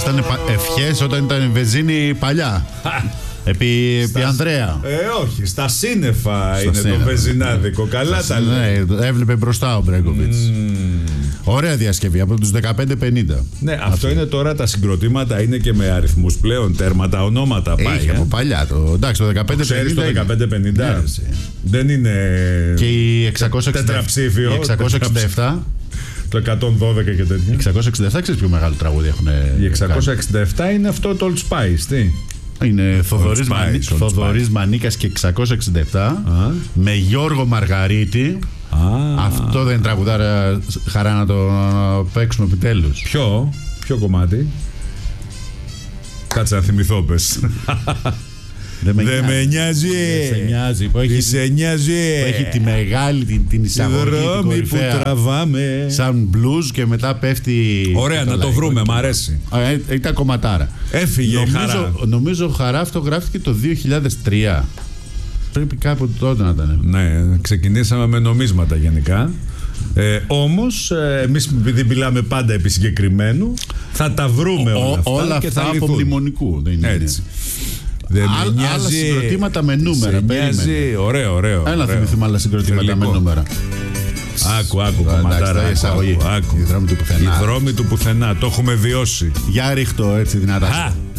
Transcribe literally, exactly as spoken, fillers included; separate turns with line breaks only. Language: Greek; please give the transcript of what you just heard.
αυτές ήταν ευχές όταν ήταν βενζίνη παλιά. Επί, στα... επί Ανδρέα.
Ε, όχι, στα σύννεφα στα είναι σύννεφα. Το βενζινάδικο. Καλά τα λέει.
Ναι, έβλεπε μπροστά ο Μπρέγκοβιτς. Mm. Ωραία διασκευή από τους δεκαπέντε πενήντα.
Ναι, αυτό, αυτό είναι τώρα τα συγκροτήματα, είναι και με αριθμούς πλέον, τέρματα, ονόματα.
Έχει από παλιά το. Εντάξει, το δεκαπέντε πενήντα.
Ξέρεις το δεκαπέντε πενήντα. Ναι, δεν είναι.
Και η εξακόσια εξήντα επτά.
Τετραψήφιο.
Η εξακόσια εξήντα επτά.
Το εκατόν δώδεκα και τέτοια.
Η εξακόσια εξήντα επτά, ξέρεις ποιο μεγάλο τραγούδι έχουν.
Η εξακόσια εξήντα επτά είναι αυτό το Old Spice, τι.
Είναι Θοδωρής, Μανί... Θοδωρής Μανίκας και εξακόσια εξήντα επτά ah. με Γιώργο Μαργαρίτη. Ah. Αυτό δεν είναι τραγουδάρα, χαρά να το παίξουμε επιτέλους.
Ποιο, ποιο κομμάτι? Κάτσε να θυμηθώ πες.
Δεν με,
Δε με νοιάζει.
Δεν σε νοιάζει. Που έχει,
σε νοιάζει.
Που έχει τη μεγάλη την, την εισαγωγή, την κορυφαία,
που τραβάμε.
Σαν blues και μετά πέφτει.
Ωραία, να το βρούμε, μ' αρέσει.
Ε, ήταν κομματάρα.
Έφυγε
νομίζω,
Χαρά.
Νομίζω Χαρά αυτό γράφτηκε το δύο χιλιάδες τρία. Πρέπει κάπου τότε να ήταν.
Ναι, ξεκινήσαμε με νομίσματα γενικά. Ε, όμως, ε, εμείς επειδή μιλάμε πάντα επί συγκεκριμένου, θα τα βρούμε όλα αυτά.
Όλα
και
αυτά
θα
από μνημονικού. Δεν είναι.
Έτσι. Δεν
Άλλ,
νοιάζει.
Άλλα συγκροτήματα με νούμερα.
Περίμενε. Ωραίο, ωραίο.
Έλα να θυμηθούμε άλλα συγκροτήματα Θελικό. Με νούμερα.
Άκου, άκου, κομματάρα.
Οι δρόμοι του πουθενά.
Οι δρόμοι του πουθενά. Το έχουμε βιώσει.
Για ρίχτω έτσι δυνατά.